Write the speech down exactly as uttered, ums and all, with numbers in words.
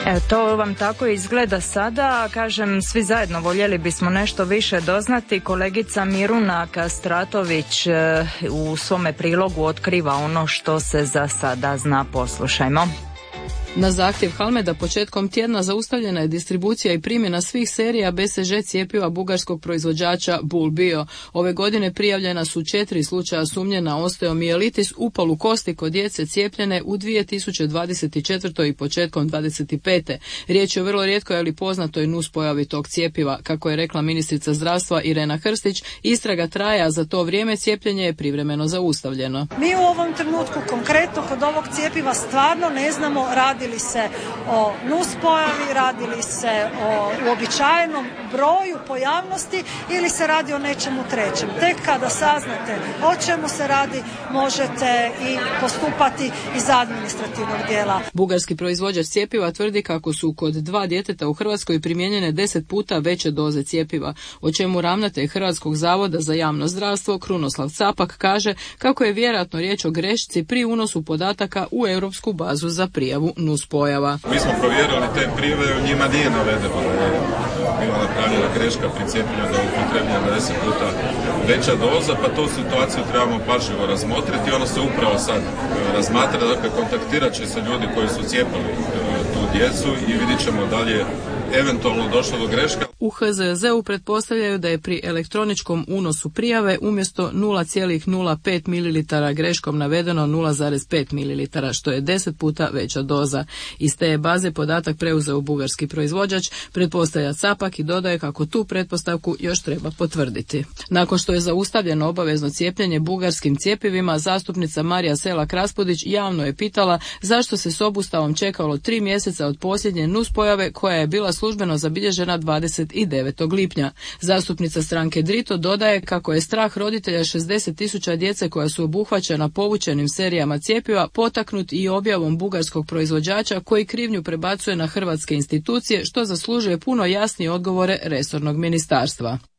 E, to vam tako izgleda sada, kažem, svi zajedno voljeli bismo nešto više doznati. Kolegica Miruna Kastratović e, u svome prilogu otkriva ono što se za sada zna. Poslušajmo. Na zahtjev Halmeda početkom tjedna zaustavljena je distribucija i primjena svih serija B C G cjepiva bugarskog proizvođača Bul Bio. Ove godine prijavljena su četiri slučaja sumnje na osteomijelitis, upalu kosti kod djece cijepljene u dvije tisuće dvadeset četvrtoj i početkom dvadeset pete. Riječ je o vrlo rijetkoj, ali poznatoj nuspojavi tog cjepiva. Kako je rekla ministrica zdravstva Irena Hrstić, istraga traje, a za to vrijeme cijepljenje je privremeno zaustavljeno. Mi u ovom trenutku konkretno kod ovog cjepiva stvarno ne znamo radi Radili se o nuspojavi, radili se o uobičajenom broju pojavnosti ili se radi o nečemu trećem. Tek kada saznate o čemu se radi, možete i postupati iz administrativnog dijela. Bugarski proizvođač cjepiva tvrdi kako su kod dva djeteta u Hrvatskoj primijenjene deset puta veće doze cjepiva, o čemu ravnatelj Hrvatskog zavoda za javno zdravstvo Krunoslav Capak kaže kako je vjerojatno riječ o grešci pri unosu podataka u europsku bazu za prijavu nuspojava. Mi smo provjerili te prijave, u njima nije navedeno da je bila napravljena greška pri cijepljenju, da je upotrebljena deset puta veća doza, pa tu situaciju trebamo pažljivo razmotriti. Ono se upravo sad razmatra, dakle kontaktirat će se ljudi koji su cijepili tu djecu i vidit ćemo da li je eventualno došlo do greška. U H Z Z U pretpostavljaju da je pri elektroničkom unosu prijave umjesto nula zarez nula pet mililitara greškom navedeno nula zarez pet mililitara, što je deset puta veća doza. Iz te baze podatak preuzeo bugarski proizvođač, pretpostavlja Capak i dodaje kako tu pretpostavku još treba potvrditi. Nakon što je zaustavljeno obavezno cijepljenje bugarskim cjepivima, zastupnica Marija Selak-Raspudić javno je pitala zašto se s obustavom čekalo tri mjeseca od posljednje nuspojave koja je bila službeno zabilježena dvadeset devetog lipnja. Zastupnica stranke Drito dodaje kako je strah roditelja šezdeset tisuća djece koja su obuhvaćena povučenim serijama cjepiva potaknut i objavom bugarskog proizvođača koji krivnju prebacuje na hrvatske institucije, što zaslužuje puno jasnije odgovore resornog ministarstva.